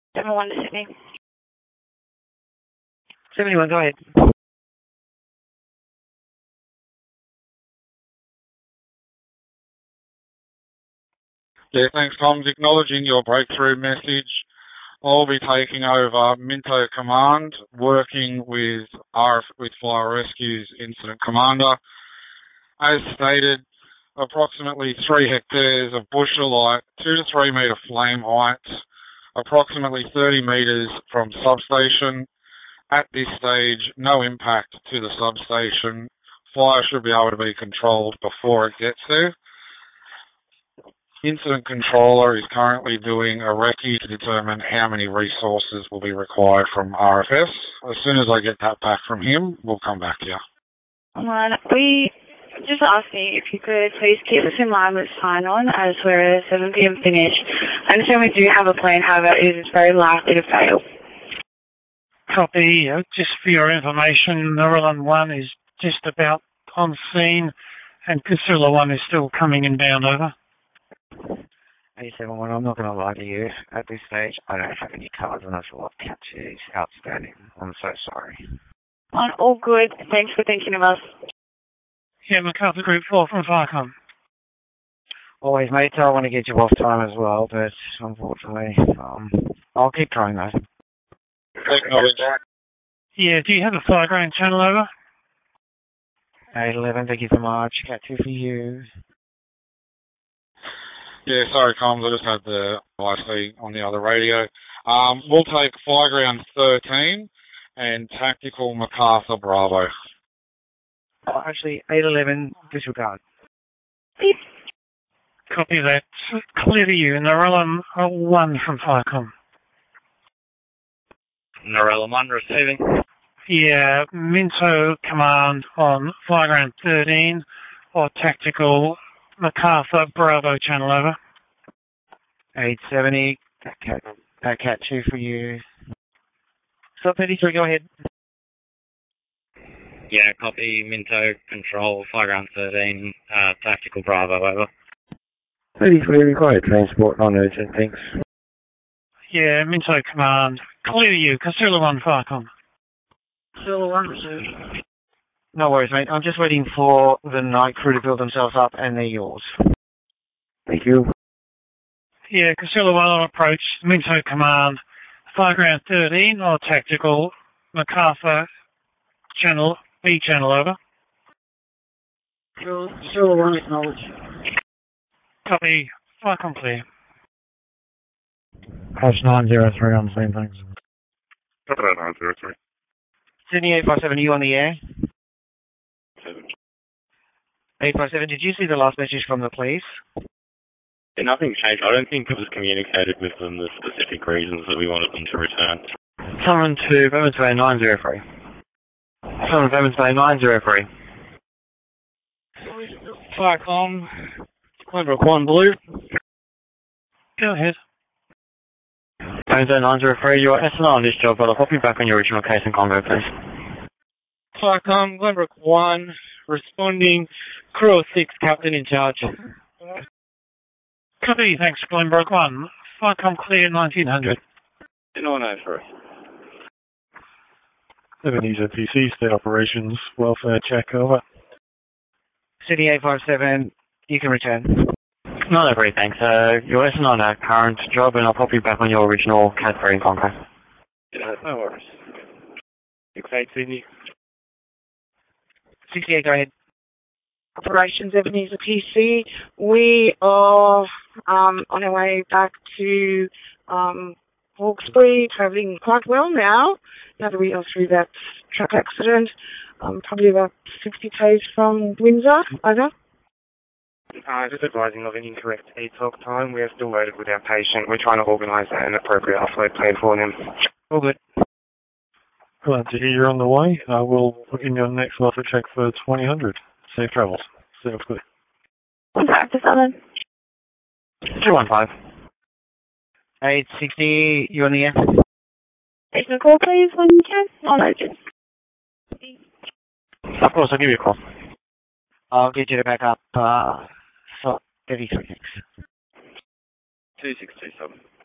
71 to Sydney. 71, go ahead. Yeah, thanks, Comms. Acknowledging your breakthrough message. I'll be taking over Minto Command, working with Fire Rescue's Incident Commander. As stated, approximately 3 hectares of bush alight, 2 to 3 metre flame height, approximately 30 metres from substation. At this stage, no impact to the substation. Fire should be able to be controlled before it gets there. Incident Controller is currently doing a recce to determine how many resources will be required from RFS. As soon as I get that back from him, we'll come back to you. We just asking if you could please keep us in line with sign-on as we're at 7 p.m. finish. I understand we do have a plan, however, it is very likely to fail. Copy. Just for your information, Narellan 1 is just about on scene and Casula 1 is still coming inbound, over. 87-1, I'm not going to lie to you. At this stage, I don't have any cards and that's a lot of catches. Outstanding. I'm so sorry. All good. Thanks for thinking of us. Yeah, MacArthur Group 4 from Farcom. Always, mate. I want to get you off time as well, but unfortunately, I'll keep trying though. Yeah, do you have a fire ground channel, over? 811, thank you so much. Cat 2 for you. Yeah, sorry, Comms, I just had the IC on the other radio. We'll take Fireground 13 and Tactical MacArthur Bravo. Oh, actually, 811, disregard. Beep. Copy that. Clear to you. Narellan 1 from Firecom. Narellan 1 receiving. Yeah, Minto Command on Fireground 13 or Tactical MacArthur Bravo channel, over. 870, Cat 2 for you. Stop 33, go ahead. Yeah, copy, Minto, control, Fireground 13, Tactical Bravo, over. 33, required transport, non-urgent, thanks. Yeah, Minto Command. Clear to you, Casula 1 Firecom. Casula 1 received. No worries, mate. I'm just waiting for the night crew to build themselves up, and they're yours. Thank you. Yeah, Casula 1 on approach, Minto Command, Fireground 13 or Tactical MacArthur channel, B channel, over. Casula 1 acknowledged. Copy, Firecom clear. Hash 903 on the same things. Copy that 903. Sydney 857, are you on the air? 7. 857, did you see the last message from the police? Yeah, nothing changed. I don't think it was communicated with them the specific reasons that we wanted them to return. Summon to Bowman's Bay 903. Summon Bowman's Bay 903. Firecom, Glenbrook 1 Blue. Go ahead. Bowman's Bay 903, you're SNR on this job, but I'll pop you back on your original case in Congo, please. Firecom, Glenbrook 1, responding, Crew 6, Captain in charge. Copy, thanks, Glenbrook 1. Firecom clear 1900. 903. Ebenezer PC, state operations, welfare check, over. City 857, you can return. 903, thanks. You're listening on our current job, and I'll pop you back on your original Cat 3 in Congo. Yeah, no worries. 68 Sydney. 68, go ahead. Operations Ebenezer PC. We are on our way back to Hawkesbury, travelling quite well now that we are through that truck accident. Probably about 60 k's from Windsor, over. Just advising of an incorrect e-talk time. We are still loaded with our patient. We're trying to organise an appropriate offload plan for them. All good. Glad to hear you're on the way. We'll book in your next welfare check for 2000. Safe travels. Safe clear. 157. 215. 860, you on the air? Take a call, please, when you can. Non-urgent. Of course, I'll give you a call. I'll get you to back up, 33 next. 2627.